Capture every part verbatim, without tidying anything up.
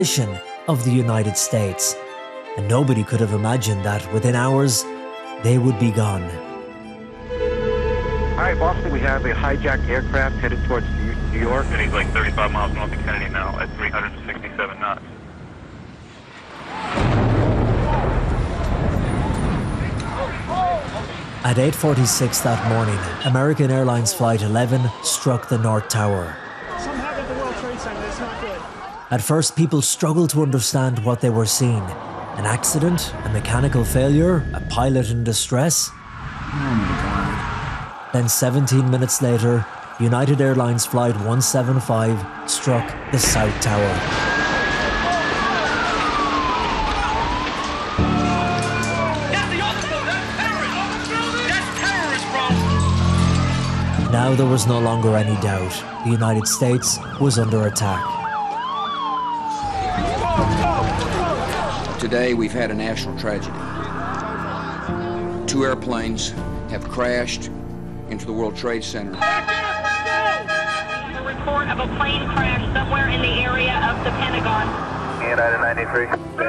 mission of the United States, and nobody could have imagined that within hours they would be gone. All right, Boston, we have a hijacked aircraft headed towards New York. And he's like thirty-five miles north of Kennedy now at three hundred sixty-seven knots. At eight forty-six that morning, American Airlines Flight eleven struck the North Tower. Some happened at the World Trade Center. It's not good. At first, people struggled to understand what they were seeing. An accident, a mechanical failure, a pilot in distress. Oh my God. Then seventeen minutes later, United Airlines Flight one seventy-five struck the South Tower. Now there was no longer any doubt. The United States was under attack. Today we've had a national tragedy. Two airplanes have crashed into the World Trade Center. A report of a plane crash somewhere in the area of the Pentagon. United ninety-three.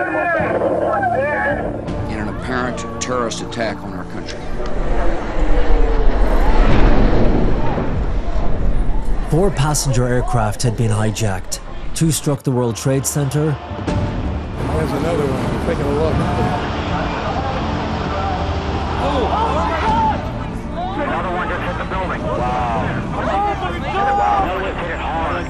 In an apparent terrorist attack on our country. Four passenger aircraft had been hijacked. Two struck the World Trade Center. There's another one. Taking a look. Another one just hit the building. Wow. Oh my God. Wow, that was hit it hard.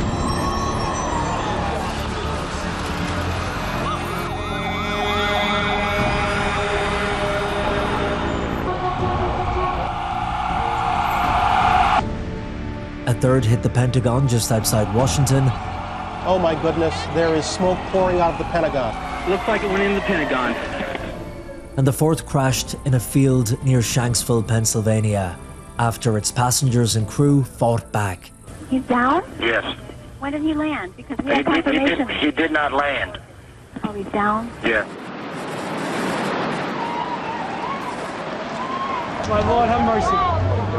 A third hit the Pentagon just outside Washington. Oh my goodness, there is smoke pouring out of the Pentagon. Looks like it went in the Pentagon. And the fourth crashed in a field near Shanksville, Pennsylvania, after its passengers and crew fought back. He's down? Yes. When did he land? Because we He, had he, he, confirmation. did, he did not land. Oh, he's down? Yeah. My Lord, have mercy.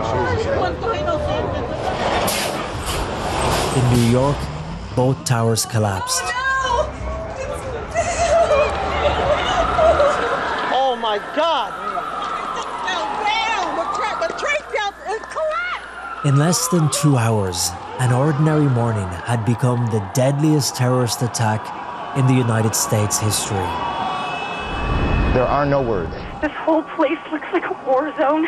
In New York, both towers collapsed. Oh my God! In less than two hours, an ordinary morning had become the deadliest terrorist attack in the United States history. There are no words. This whole place looks like a war zone.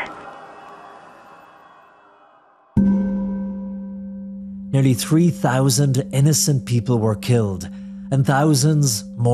Nearly three thousand innocent people were killed, and thousands more.